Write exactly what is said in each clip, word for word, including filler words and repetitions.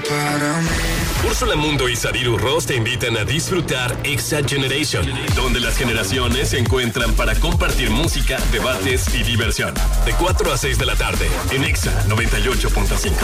para mí. Úrsula Mundo y Sadiru Ross te invitan a disfrutar Exa Generation, donde las generaciones se encuentran para compartir música, debates y diversión. De cuatro a seis de la tarde, en Exa noventa y ocho punto cinco.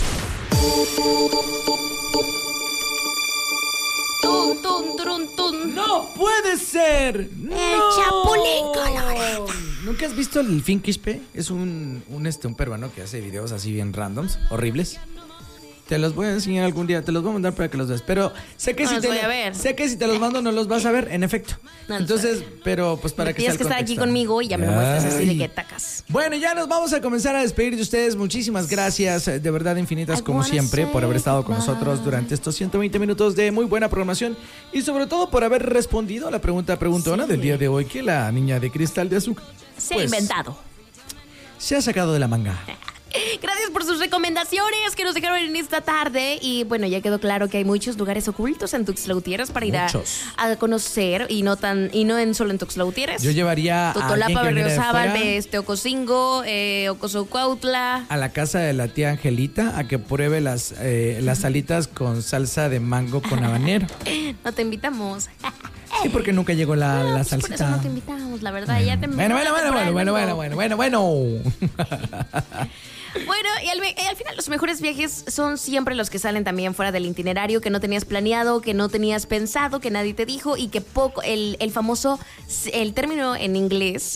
Tun, tun, tun, tun. ¡No puede ser! El ¡No! Chapulín Colorado. ¿Nunca has visto el Fin Quispe? Es un, un, este, un peruano que hace videos así bien randoms, horribles. Te los voy a enseñar algún día, te los voy a mandar para que los veas. Pero sé que, No si, los te, voy a ver. sé que si te los mando no los vas a ver, en efecto. No los Entonces, pero pues para que sea Tienes el que estar aquí contexto. conmigo y ya me lo muestras así de Ay. que tacas. Bueno, ya nos vamos a comenzar a despedir de ustedes. Muchísimas gracias, eh, de verdad infinitas I como wanna siempre, say por haber estado con goodbye. nosotros durante estos ciento veinte minutos de muy buena programación y sobre todo por haber respondido a la pregunta preguntona Sí. del día de hoy que la niña de cristal de azúcar Se ha pues, inventado. se ha sacado de la manga. Gracias por sus recomendaciones que nos dejaron en esta tarde. Y bueno, ya quedó claro que hay muchos lugares ocultos en Tuxtla Gutiérrez para ir a, Muchos. a conocer. Y no tan y no en solo en Tuxtla Gutiérrez. Yo llevaría a Totolapa, alguien que viniera de Berriozábal, fuera este, Ocosingo, eh, Ocosocuautla. a la casa de la tía Angelita a que pruebe las, eh, las alitas con salsa de mango con habanero. No te invitamos. Sí, porque nunca llegó la, No, la pues por salsita. eso no te invitamos, la verdad. Ya te Bueno, bueno, bueno, bueno, bueno, bueno, bueno, bueno, bueno. Bueno, y al, y al final los mejores viajes son siempre los que salen también fuera del itinerario, que no tenías planeado, que no tenías pensado, que nadie te dijo y que poco, el, el famoso, el término en inglés,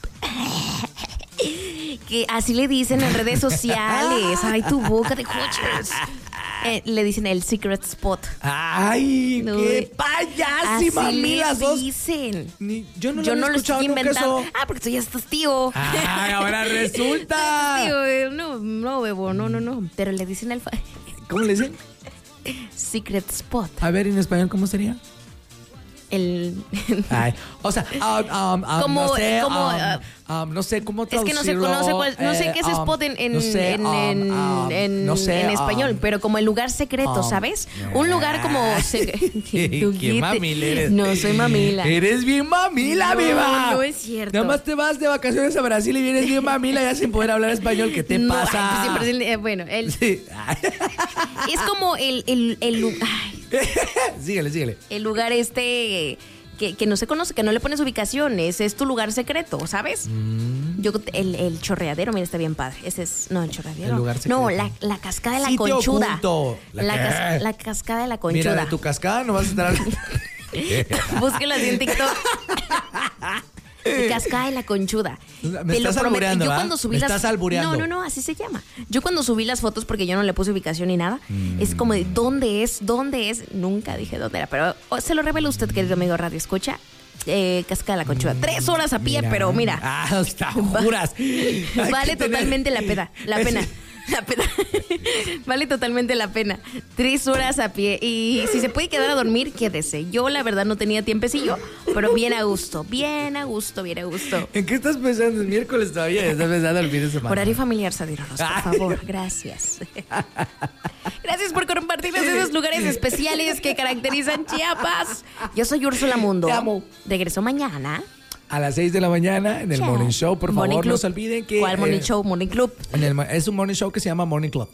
que así le dicen en redes sociales, ay, tu boca de coches. Eh, le dicen el secret spot. ¡Ay, No, qué payásima, así amiga! le sos- dicen. Ni- yo no lo Yo había no lo escuchado estoy nunca inventando. eso. Ah, porque tú ya estás tío. ¡Ay, ahora resulta! Tío, eh, no, no, bebo, no, no, no. Pero le dicen el fa- ¿Cómo le dicen? secret spot. A ver, en español, ¿cómo sería? El... Ay, o sea, um, um, um, Como- no sé, como, um, um, no sé cómo Es que no sé, traducirlo, no sé, cuál- no sé eh, qué es um, spot en, en, no sé, en, um, en, um, en- no sé, en español, um, pero como el lugar secreto, um, ¿sabes? Un lugar como... se- qué, ¿Tú qué qué te- mamila eres. No, soy mamila. Eres bien mamila, No, viva. no es cierto. Nada más te vas de vacaciones a Brasil y vienes bien mamila ya sin poder hablar español. ¿Qué te No, pasa? ay, pues siempre es el- eh, bueno, el- Sí. es como el, el, el, lu- ay, síguele, síguele. el lugar este... Que, que no se conoce, que no le pones ubicación, ese es tu lugar secreto, ¿sabes? Mm. Yo el, el chorreadero, mira, está bien padre. Ese es, no, el chorreadero. El lugar secreto. No, la, la cascada de la Sitio conchuda. oculto. ¿La La, qué? cas- la cascada de la conchuda. Mira, de tu cascada no vas a estar... Búsquelo así en TikTok. Mi cascada de la conchuda. Me estás albureando, Yo ¿verdad? cuando subí Me las... estás albureando. No, no, no, así se llama. Yo cuando subí las fotos, porque yo no le puse ubicación ni nada, es como de, ¿dónde es? ¿Dónde es? Nunca dije dónde era, pero oh, se lo revela usted, querido amigo Radio Escucha. Eh, cascada de la conchuda. Tres horas a pie, pero mira. Ah, hasta juras. Hay Vale que tener- totalmente la pena. La pena. La pena. Vale totalmente la pena. Tres horas a pie. Y si se puede quedar a dormir, quédese. Yo, la verdad, no tenía tiempecillo, pero bien a gusto. Bien a gusto, bien a gusto. ¿En qué estás pensando? ¿Es miércoles todavía? ¿Estás pensando el fin de semana? Horario familiar, Sadironos, por Ay. favor. Gracias. Gracias por compartirnos esos lugares especiales que caracterizan Chiapas. Yo soy Úrsula Mundo. Te amo. Regreso mañana. A las seis de la mañana en el Chao. Morning Show, por Morning favor, Club. no se olviden que... ¿Cuál Morning eh, Show? Morning Club. en el mo- es un Morning Show que se llama Morning Club.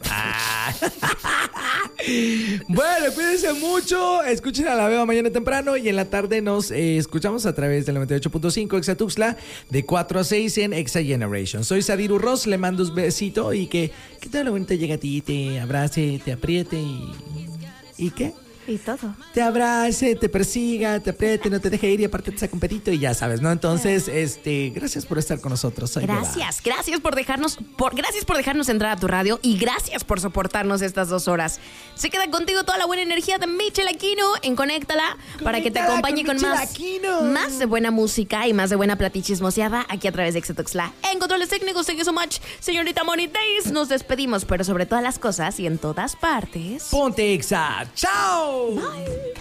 Bueno, cuídense mucho. Escuchen a la Beba mañana temprano y en la tarde nos eh, escuchamos a través del noventa y ocho punto cinco Exa Tuxtla de cuatro a seis en Exa Generation. Soy Sadiru Ross, le mando un besito y que, que todo lo bonito llegue a ti, te abrace, te apriete y... ¿Y qué? Y todo. Te abrace, te persiga, te apriete, no te deje ir y aparte te saca un pedito y ya sabes, ¿no? Entonces, este, gracias por estar con nosotros. Soy Beba. Gracias, gracias por dejarnos, por, gracias por dejarnos entrar a tu radio y gracias por soportarnos estas dos horas. Se queda contigo toda la buena energía de Michel Aquino en Conéctala para que te Conéctala acompañe con con, Michel más, Aquino. más de buena música y más de buena platichismoseada aquí a través de Exatoxla. En controles técnicos, thank you so much, señorita Moni Days. Nos despedimos, pero sobre todas las cosas y en todas partes. Ponte Exa. ¡Chao! Bye.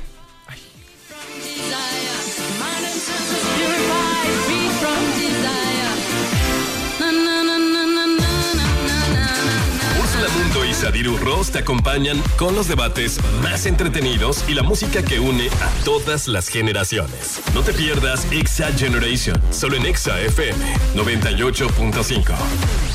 Úrsula Mundo y Sadiru Ross te acompañan con los debates más entretenidos y la música que une a todas las generaciones. No te pierdas Exa Generation, solo en Exa F M noventa y ocho punto cinco.